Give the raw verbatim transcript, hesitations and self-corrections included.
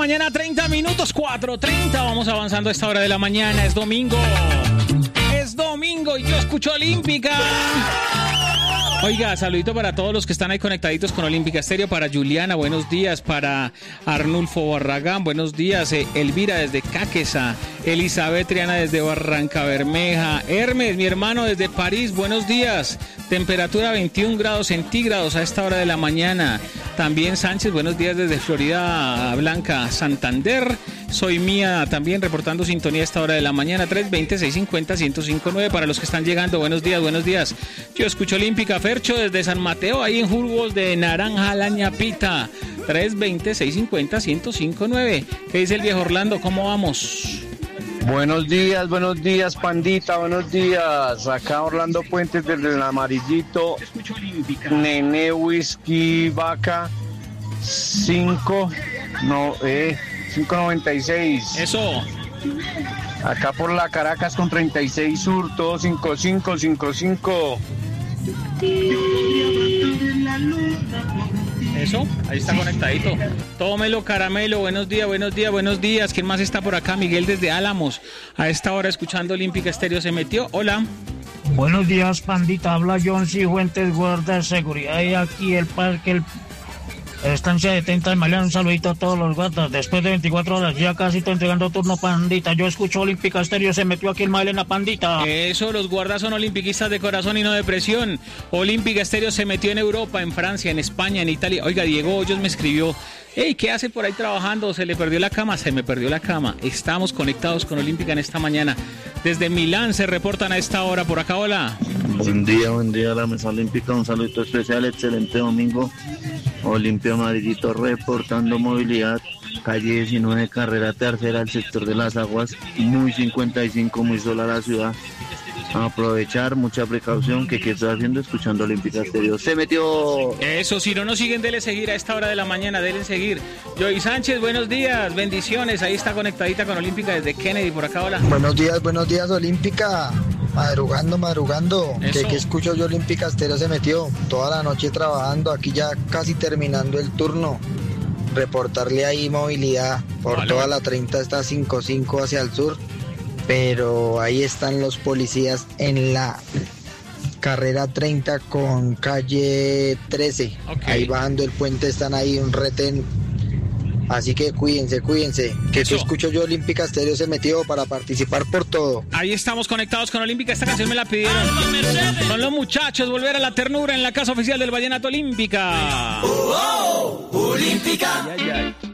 mañana, treinta minutos, cuatro treinta. Vamos avanzando a esta hora de la mañana. Es domingo. Es domingo y yo escucho Olímpica. Oiga, saludito para todos los que están ahí conectaditos con Olímpica Estéreo. Para Juliana, buenos días. Para Arnulfo Barragán, buenos días. Eh, Elvira desde Caquesa. Elizabeth Triana desde Barranca Bermeja. Hermes, mi hermano desde París, buenos días. Temperatura veintiún grados centígrados a esta hora de la mañana. También Sánchez, buenos días desde Florida Blanca, Santander. Soy Mía, también reportando sintonía a esta hora de la mañana. Tres veinte, seiscientos cincuenta, ciento cinco nueve. Para los que están llegando, buenos días, buenos días. Yo escucho Olímpica. Fercho desde San Mateo, ahí en Jugos de Naranja, La Ñapita. Tres veinte, seiscientos cincuenta, ciento cinco nueve. ¿Qué dice el viejo Orlando? ¿Cómo vamos? Buenos días, buenos días, pandita, buenos días. Acá Orlando Puentes desde el Amarillito. Nene Whisky Vaca cinco, no, eh, cinco noventa y seis. Eso. Acá por la Caracas con treinta y seis Sur, todo cinco cinco cinco cinco. Eso, ahí está conectadito. Tómelo, caramelo, buenos días, buenos días, buenos días. ¿Quién más está por acá? Miguel desde Álamos. A esta hora escuchando Olímpica Estéreo se metió. Hola. Buenos días, pandita. Habla John Cifuentes, guarda de seguridad. Y aquí el parque, el estancia de Tenta de Malián. Un saludito a todos los guardas. Después de veinticuatro horas, ya casi estoy entregando turno, pandita. Yo escucho Olímpica Estéreo, se metió aquí el Malena, pandita. Eso, los guardas son olimpiquistas de corazón y no de presión. Olímpica Estéreo se metió en Europa, en Francia, en España, en Italia. Oiga, Diego Hoyos me escribió: hey, ¿qué hace por ahí trabajando? ¿Se le perdió la cama? Se me perdió la cama. Estamos conectados con Olímpica en esta mañana. Desde Milán se reportan a esta hora. Por acá, hola. Buen día, buen día a la mesa olímpica. Un saludito especial, excelente domingo. Olimpia Amarillito reportando movilidad. Calle diecinueve, carrera tercera, el sector de las aguas. Muy cincuenta y cinco, muy sola la ciudad. Aprovechar, mucha precaución. Que qué estoy haciendo, escuchando Olímpica Estéreo. Se metió. Eso, si no nos siguen, denle seguir a esta hora de la mañana, denle seguir. Joey Sánchez, buenos días, bendiciones. Ahí está conectadita con Olímpica desde Kennedy, por acá, hola. Buenos días, buenos días, Olímpica. Madrugando, madrugando. Que, que escucho yo, Olímpica Estéreo se metió. Toda la noche trabajando, aquí ya casi terminando el turno. Reportarle ahí movilidad por vale, toda la treinta hasta cincuenta y cinco hacia el sur. Pero ahí están los policías en la carrera treinta con calle trece. Okay. Ahí bajando el puente están ahí un retén. Así que cuídense, cuídense. Que Eso. Te escucho yo, Olímpica Estéreo se metió para participar por todo. Ahí estamos conectados con Olímpica. Esta canción me la pidieron. Son los muchachos, volver a la ternura en la casa oficial del Vallenato Olímpica. Oh, oh, Olímpica. Ay, ay, ay.